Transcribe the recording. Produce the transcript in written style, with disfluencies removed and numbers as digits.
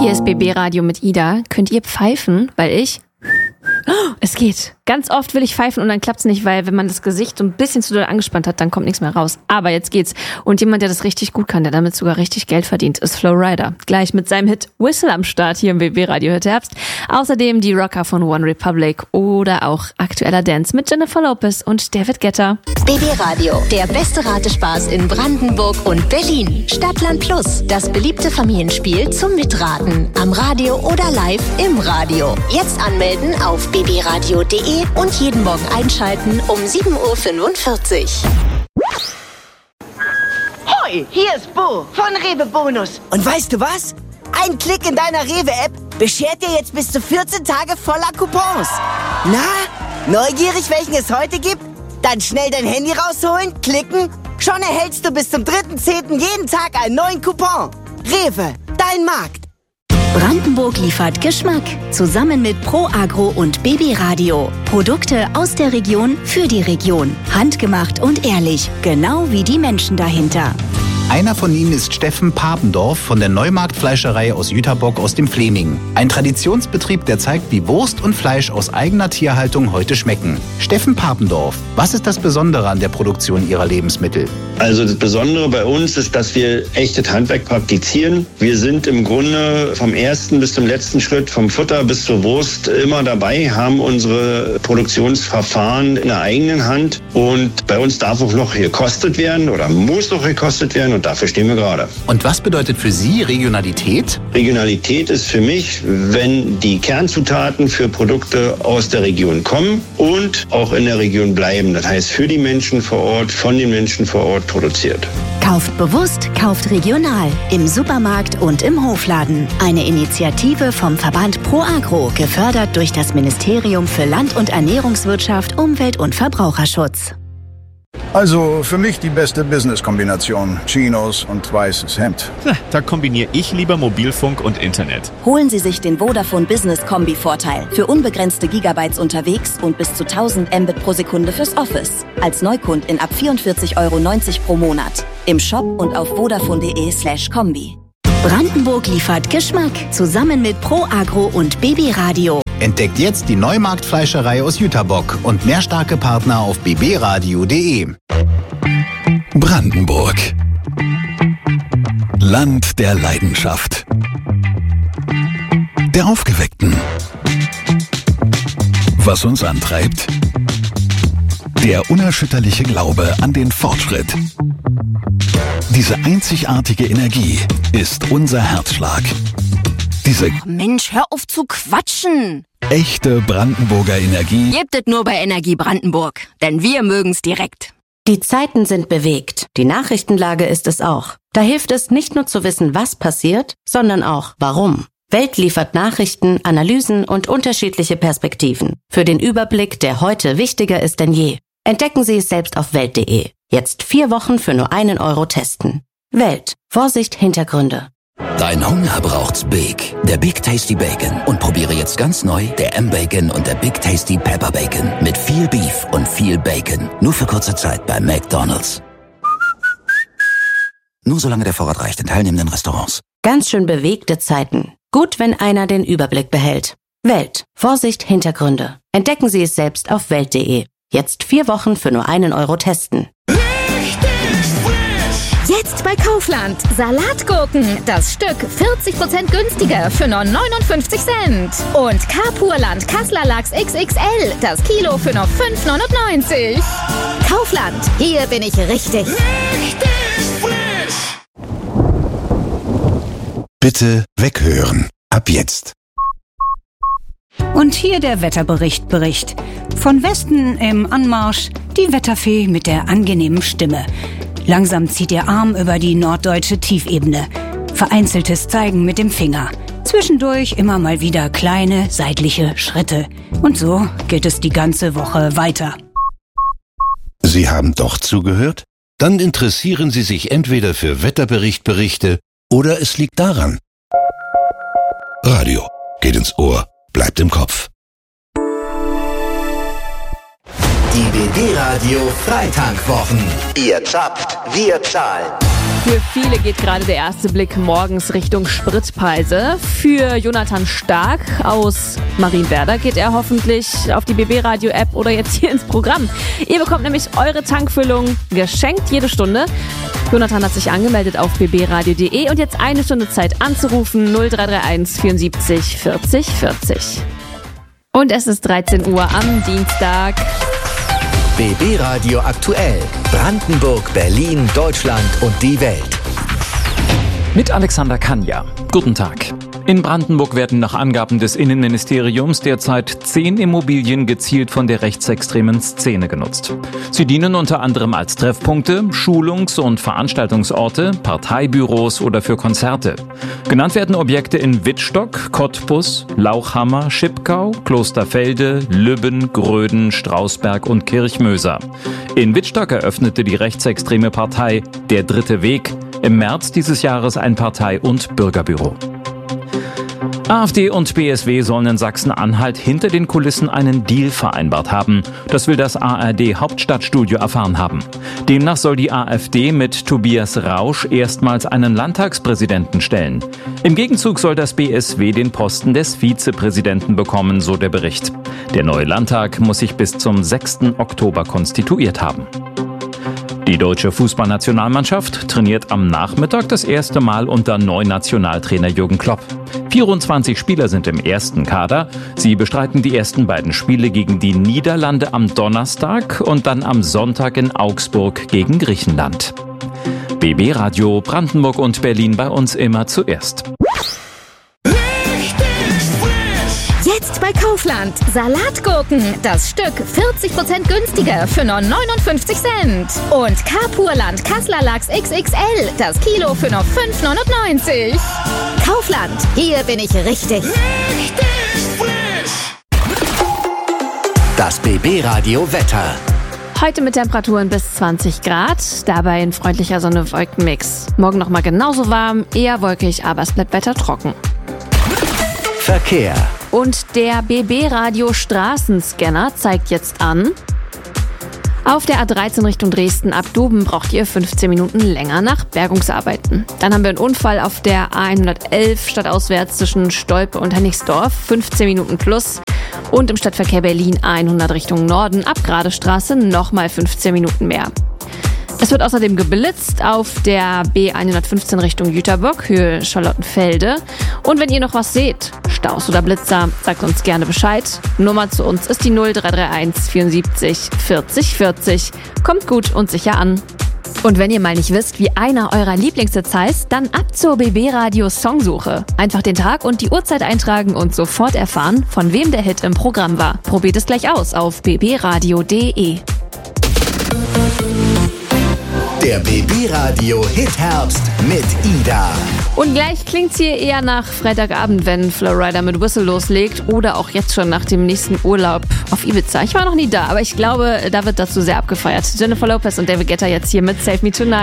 Hier ist BB Radio mit Ida. Könnt ihr pfeifen? Weil es geht. Ganz oft will ich pfeifen und dann klappt's nicht, weil wenn man das Gesicht so ein bisschen zu doll angespannt hat, dann kommt nichts mehr raus. Aber jetzt geht's. Und jemand, der das richtig gut kann, der damit sogar richtig Geld verdient, ist Flo Rida. Gleich mit seinem Hit Whistle am Start hier im BB Radio heute Herbst. Außerdem die Rocker von One Republic oder auch aktueller Dance mit Jennifer Lopez und David Guetta. BB Radio, der beste Ratespaß in Brandenburg und Berlin. Stadtland Plus, das beliebte Familienspiel zum Mitraten. Am Radio oder live im Radio. Jetzt anmelden auf bbradio.de und jeden Morgen einschalten um 7.45 Uhr. Hoi, hier ist Bo von Rewe Bonus. Und weißt du was? Ein Klick in deiner Rewe-App beschert dir jetzt bis zu 14 Tage voller Coupons. Na, neugierig, welchen es heute gibt? Dann schnell dein Handy rausholen, klicken. Schon erhältst du bis zum 3.10. jeden Tag einen neuen Coupon. Rewe, dein Markt. Brandenburg liefert Geschmack. Zusammen mit Pro Agro und BB Radio. Produkte aus der Region für die Region. Handgemacht und ehrlich. Genau wie die Menschen dahinter. Einer von ihnen ist Steffen Papendorf von der Neumarktfleischerei aus Jüterbock aus dem Fleming. Ein Traditionsbetrieb, der zeigt, wie Wurst und Fleisch aus eigener Tierhaltung heute schmecken. Steffen Papendorf, was ist das Besondere an der Produktion Ihrer Lebensmittel? Also das Besondere bei uns ist, dass wir echtes Handwerk praktizieren. Wir sind im Grunde vom ersten bis zum letzten Schritt, vom Futter bis zur Wurst immer dabei, haben unsere Produktionsverfahren in der eigenen Hand. Und bei uns darf auch noch gekostet werden oder muss noch gekostet werden. Und dafür stehen wir gerade. Und was bedeutet für Sie Regionalität? Regionalität ist für mich, wenn die Kernzutaten für Produkte aus der Region kommen und auch in der Region bleiben. Das heißt, für die Menschen vor Ort, von den Menschen vor Ort produziert. Kauft bewusst, kauft regional. Im Supermarkt und im Hofladen. Eine Initiative vom Verband Pro Agro, gefördert durch das Ministerium für Land- und Ernährungswirtschaft, Umwelt- und Verbraucherschutz. Also für mich die beste Business-Kombination. Chinos und weißes Hemd. Da kombiniere ich lieber Mobilfunk und Internet. Holen Sie sich den Vodafone Business Kombi-Vorteil. Für unbegrenzte Gigabytes unterwegs und bis zu 1000 Mbit pro Sekunde fürs Office. Als Neukundin ab 44,90 € pro Monat. Im Shop und auf vodafone.de/kombi. Brandenburg liefert Geschmack. Zusammen mit Pro Agro und BB Radio. Entdeckt jetzt die Neumarktfleischerei aus Jüterbock und mehr starke Partner auf bbradio.de. Brandenburg. Land der Leidenschaft. Der Aufgeweckten. Was uns antreibt? Der unerschütterliche Glaube an den Fortschritt. Diese einzigartige Energie ist unser Herzschlag. Diese Mensch, hör auf zu quatschen! Echte Brandenburger Energie Gebt es nur bei Energie Brandenburg, denn wir mögen's direkt. Die Zeiten sind bewegt. Die Nachrichtenlage ist es auch. Da hilft es nicht nur zu wissen, was passiert, sondern auch warum. Welt liefert Nachrichten, Analysen und unterschiedliche Perspektiven. Für den Überblick, der heute wichtiger ist denn je. Entdecken Sie es selbst auf Welt.de. Jetzt 4 Wochen für nur 1 € testen. Welt. Vorsicht, Hintergründe. Dein Hunger braucht's Big. Der Big Tasty Bacon. Und probiere jetzt ganz neu der M-Bacon und der Big Tasty Pepper Bacon. Mit viel Beef und viel Bacon. Nur für kurze Zeit bei McDonald's. Nur solange der Vorrat reicht in teilnehmenden Restaurants. Ganz schön bewegte Zeiten. Gut, wenn einer den Überblick behält. Welt. Vorsicht, Hintergründe. Entdecken Sie es selbst auf Welt.de. Jetzt 4 Wochen für nur 1 € testen. Jetzt bei Kaufland. Salatgurken. Das Stück 40% günstiger für nur 59 Cent. Und Carpurland Kassler Lachs XXL. Das Kilo für nur 5,99 €. Kaufland. Hier bin ich richtig. bitte weghören. Ab jetzt. Und hier der Wetterbericht. Von Westen im Anmarsch die Wetterfee mit der angenehmen Stimme. Langsam zieht ihr Arm über die norddeutsche Tiefebene. Vereinzeltes Zeigen mit dem Finger. Zwischendurch immer mal wieder kleine seitliche Schritte. Und so geht es die ganze Woche weiter. Sie haben doch zugehört? Dann interessieren Sie sich entweder für Wetterberichte oder es liegt daran. Radio geht ins Ohr, bleibt im Kopf. Die BB Radio Freitankwochen. Ihr zappt, wir zahlen. Für viele geht gerade der erste Blick morgens Richtung Spritpreise. Für Jonathan Stark aus Marienwerder geht er hoffentlich auf die BB Radio App oder jetzt hier ins Programm. Ihr bekommt nämlich eure Tankfüllung geschenkt jede Stunde. Jonathan hat sich angemeldet auf bbradio.de und jetzt eine Stunde Zeit anzurufen 0331 74 40 40. Und es ist 13 Uhr am Dienstag. BB Radio aktuell. Brandenburg, Berlin, Deutschland und die Welt. Mit Alexander Kanja. Guten Tag. In Brandenburg werden nach Angaben des Innenministeriums derzeit 10 Immobilien gezielt von der rechtsextremen Szene genutzt. Sie dienen unter anderem als Treffpunkte, Schulungs- und Veranstaltungsorte, Parteibüros oder für Konzerte. Genannt werden Objekte in Wittstock, Cottbus, Lauchhammer, Schipkau, Klosterfelde, Lübben, Gröden, Strausberg und Kirchmöser. In Wittstock eröffnete die rechtsextreme Partei Der Dritte Weg im März dieses Jahres ein Partei- und Bürgerbüro. AfD und BSW sollen in Sachsen-Anhalt hinter den Kulissen einen Deal vereinbart haben. Das will das ARD-Hauptstadtstudio erfahren haben. Demnach soll die AfD mit Tobias Rausch erstmals einen Landtagspräsidenten stellen. Im Gegenzug soll das BSW den Posten des Vizepräsidenten bekommen, so der Bericht. Der neue Landtag muss sich bis zum 6. Oktober konstituiert haben. Die deutsche Fußballnationalmannschaft trainiert am Nachmittag das erste Mal unter Neunationaltrainer Jürgen Klopp. 24 Spieler sind im ersten Kader. Sie bestreiten die ersten beiden Spiele gegen die Niederlande am Donnerstag und dann am Sonntag in Augsburg gegen Griechenland. BB Radio Brandenburg und Berlin bei uns immer zuerst. Jetzt bei Kaufland. Salatgurken. Das Stück 40% günstiger für nur 59 Cent. Und Kapurland Kasseler Lachs XXL. Das Kilo für nur 5,99. Kaufland. Hier bin ich richtig. Das BB Radio Wetter. Heute mit Temperaturen bis 20 Grad, dabei ein freundlicher Sonne-Wolken-Mix. Morgen nochmal genauso warm, eher wolkig, aber es bleibt weiter trocken. Verkehr. Und der BB Radio Straßenscanner zeigt jetzt an: Auf der A13 Richtung Dresden ab Doben braucht ihr 15 Minuten länger nach Bergungsarbeiten. Dann haben wir einen Unfall auf der A111 stadtauswärts zwischen Stolpe und Hennigsdorf, 15 Minuten plus. Und im Stadtverkehr Berlin 100 Richtung Norden ab Gradestraße nochmal 15 Minuten mehr. Es wird außerdem geblitzt auf der B115 Richtung Jüterbock, Höhe Charlottenfelde. Und wenn ihr noch was seht, Staus oder Blitzer, sagt uns gerne Bescheid. Nummer zu uns ist die 0331 74 40 40. Kommt gut und sicher an. Und wenn ihr mal nicht wisst, wie einer eurer Lieblingshits heißt, dann ab zur BB Radio Songsuche. Einfach den Tag und die Uhrzeit eintragen und sofort erfahren, von wem der Hit im Programm war. Probiert es gleich aus auf bbradio.de. Der BB Radio Hit-Herbst mit Ida. Und gleich klingt's hier eher nach Freitagabend, wenn Flowrider mit Whistle loslegt, oder auch jetzt schon nach dem nächsten Urlaub auf Ibiza. Ich war noch nie da, aber ich glaube, da wird dazu sehr abgefeiert. Jennifer Lopez und David Guetta jetzt hier mit Save Me Tonight.